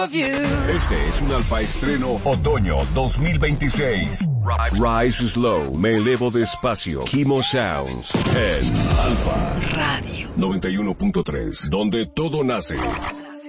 of you. Este es un Alfa Estreno Otoño 2026. Rise Slow, me elevo despacio. Kimo Sounds en Alfa Radio 91.3, donde todo nace.